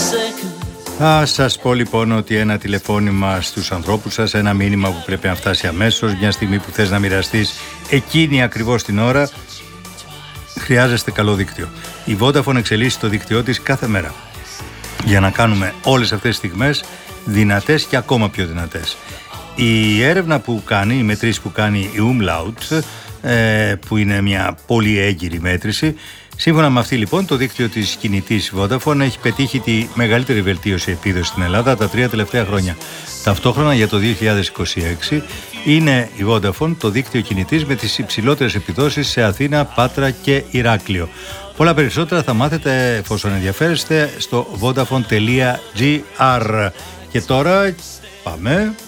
Θα σας πω λοιπόν ότι ένα τηλεφώνημα στους ανθρώπους σας, ένα μήνυμα που πρέπει να φτάσει αμέσως, μια στιγμή που θες να μοιραστείς εκείνη ακριβώς την ώρα, χρειάζεστε καλό δίκτυο. Η Vodafone εξελίσσει το δίκτυό της κάθε μέρα για να κάνουμε όλες αυτές τις στιγμές δυνατές και ακόμα πιο δυνατές. Η έρευνα που κάνει, η μετρήση που κάνει η Umlaut, που είναι μια πολύ έγκυρη μέτρηση, σύμφωνα με αυτή λοιπόν το δίκτυο της κινητής Vodafone έχει πετύχει τη μεγαλύτερη βελτίωση επίδοσης στην Ελλάδα τα 3 τελευταία χρόνια. Ταυτόχρονα για το 2026 είναι η Vodafone το δίκτυο κινητής με τις υψηλότερες επιδόσεις σε Αθήνα, Πάτρα και Ηράκλειο. Πολλά περισσότερα θα μάθετε εφόσον ενδιαφέρεστε στο vodafone.gr. Και τώρα πάμε